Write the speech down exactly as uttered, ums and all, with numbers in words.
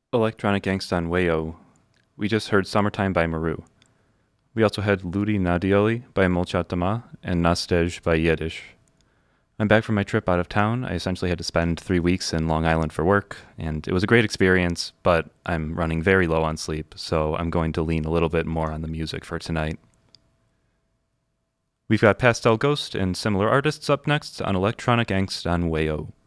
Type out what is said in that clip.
Electronic Angst on Wayo. We just heard Summertime by Maru. We also had Ludi Nadioli by Molchatama and Nastej by Yiddish. I'm back from my trip out of town. I essentially had to spend three weeks in Long Island for work, and it was a great experience, but I'm running very low on sleep, so I'm going to lean a little bit more on the music for tonight. We've got Pastel Ghost and similar artists up next on Electronic Angst on Wayo.